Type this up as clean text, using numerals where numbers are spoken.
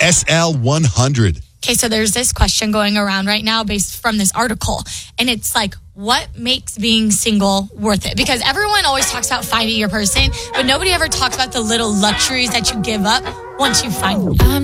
SL100. Okay, so there's this question going around right now based from this article. And it's like, what makes being single worth it? Because everyone always talks about finding your person, but nobody ever talks about the little luxuries that you give up once you find them.